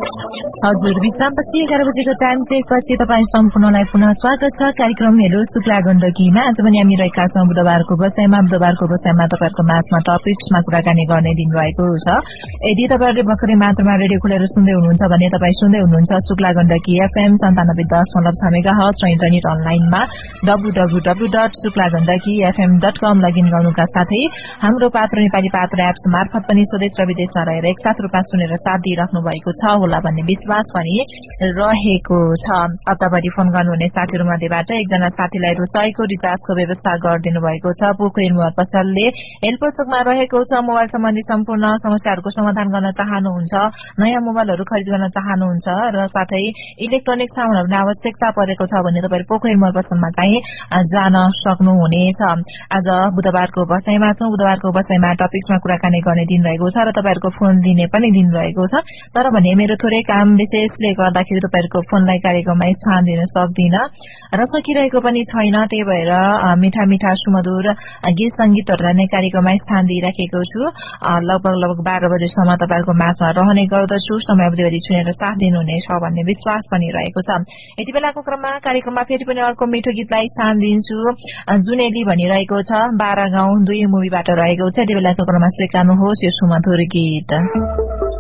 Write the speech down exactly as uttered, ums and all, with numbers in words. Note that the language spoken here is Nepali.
हजुर विश्रामपछि एघार बजेको टाइम पछि तपाईँ सम्पूर्णलाई पुनः स्वागत छ कार्यक्रम हेलो शुक्ला गण्डकीमा। आज पनि हामी रहेका छौँ बुधबारको बसाइमा। बुधबारको बसाइमा तपाईँहरूको माझमा टपिक्समा कुराकानी गर्ने दिन रहेको छ। यदि तपाईँहरूले भर्खरै मात्रामा रेडियो खोलेर सुन्दै हुनुहुन्छ भने तपाईँ सुन्दै हुनुहुन्छ शुक्ला गण्डकी एफएम सन्तानब्बे दशमलव छ मेगाहर्ज र इन्टरनेट अनलाइनमा W W W dot Shukla Gandaki FM dot com login गर्नुका साथै हाम्रो पात्र नेपाली पात्र एप्स मार्फत पनि स्वदेश र विदेशमा रहेर एकसाथ रूपमा सुनेर साथ दिइराख्नु भएको छ होला भन्ने विश्वास पनि रहेको छ। अत्ताभरि फोन गर्नुहुने साथीहरू मध्येबाट एकजना साथीलाई रु सयको रिचार्जको व्यवस्था गरिदिनु भएको छ। पोखरी मोबाइल पसलले एल्पोसोकमा रहेको छ। मोबाइल सम्बन्धी सम्पूर्ण समस्याहरूको समाधान गर्न चाहनुहुन्छ, नयाँ मोबाइलहरू खरिद गर्न चाहनुहुन्छ र साथै इलेक्ट्रोनिक सामानहरूको आवश्यकता परेको छ भने तपाईँ पोखरी मोबाइल पसलमा चाहिँ जान सक्नुहुनेछ। आज बुधबारको बसाइमा छौँ। बुधबारको बसाइमा टपिक्समा कुराकानी गर्ने दिन रहेको छ र तपाईहरूको फोन लिने पनि दिन रहेको छ। तर भने मेरो थोरै काम विशेषले गर्दाखेरि तपाईहरूको फोनलाई कार्यक्रममा स्थान दिन सक्दिन र सकिरहेको पनि छैन। त्यही भएर मिठा मिठा सुमधुर गीत संगीतहरूलाई नै कार्यक्रममा स्थान दिइराखेको छु। लगभग लगभग बाह्र बजेसम्म तपाईहरूको माझमा रहने गर्दछु। समय अवधिभरि सुनेर साथ दिनुहुनेछ भन्ने विश्वास पनि रहेको छ। यति बेलाको क्रममा कार्यक्रममा फेरि पनि अर्को मिठो गीतलाई स्थान दिन्छु। जुनेली भनिरहेको छ बाह्र गाउँ दुई मुभीबाट रहेको छ। यति बेलाको क्रममा स्वीकार्नुहोस् यो सुमधुर गीत।